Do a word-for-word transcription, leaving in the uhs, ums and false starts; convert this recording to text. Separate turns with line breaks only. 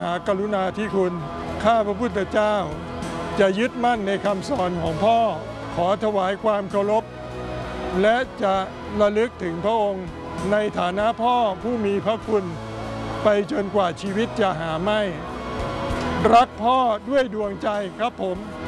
หากรุณาธิคุณข้าพระพุทธเจ้าจะยึดมั่นในคำสอนของพ่อขอถวายความเคารพและจะระลึกถึงพระองค์ในฐานะพ่อผู้มีพระคุณไปจนกว่าชีวิตจะหาไม่รักพ่อด้วยดวงใจครับผม